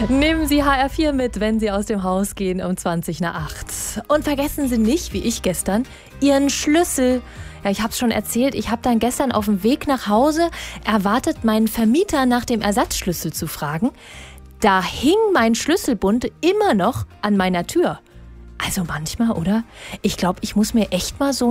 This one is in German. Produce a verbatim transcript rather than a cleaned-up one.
Nehmen Sie H R vier mit, wenn Sie aus dem Haus gehen um zwanzig nach acht. Und vergessen Sie nicht, wie ich gestern, Ihren Schlüssel. Ja, ich habe es schon erzählt, ich habe dann gestern auf dem Weg nach Hause erwartet, meinen Vermieter nach dem Ersatzschlüssel zu fragen. Da hing mein Schlüsselbund immer noch an meiner Tür. Also manchmal, oder? Ich glaube, ich muss mir echt mal so